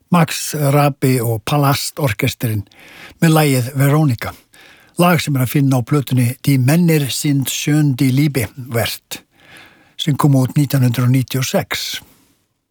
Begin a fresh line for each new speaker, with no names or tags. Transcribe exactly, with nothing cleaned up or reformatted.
Max Rabi og Palast orkesterinn með lagið Veronica, lag sem er að finna á plötunni Die Männer sind schön die Liebe wert, sem kom út nítján hundruð níutíu og sex.